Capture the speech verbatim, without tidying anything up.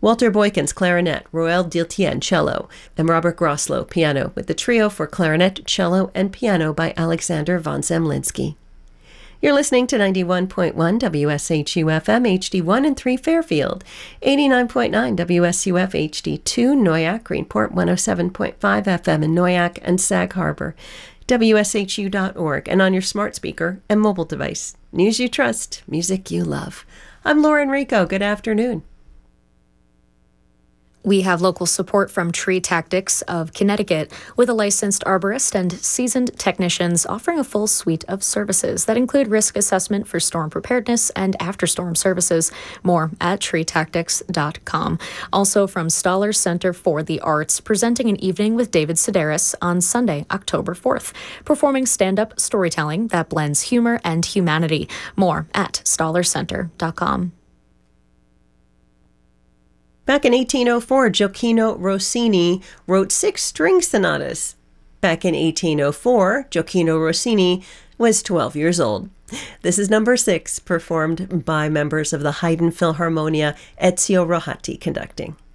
Walter Boykins, clarinet, Royal Diltien, cello, and Robert Groslow, piano, with the trio for clarinet, cello, and piano by Alexander von Zemlinsky. You're listening to ninety-one point one W S H U F M H D one and three Fairfield, eighty-nine point nine W S U F H D two Noyak, Greenport, one oh seven point five F M in Noyak and Sag Harbor, W S H U dot org, and on your smart speaker and mobile device. News you trust, music you love. I'm Lauren Rico. Good afternoon. We have local support from Tree Tactics of Connecticut, with a licensed arborist and seasoned technicians offering a full suite of services that include risk assessment for storm preparedness and after-storm services. More at tree tactics dot com. Also from Stoller Center for the Arts, presenting an evening with David Sedaris on Sunday, October fourth, performing stand-up storytelling that blends humor and humanity. More at stoller center dot com. Back in eighteen oh four, Gioacchino Rossini wrote six string sonatas. Back in eighteen oh four, Gioacchino Rossini was twelve years old. This is number six, performed by members of the Haydn Philharmonia, Ezio Rohati conducting.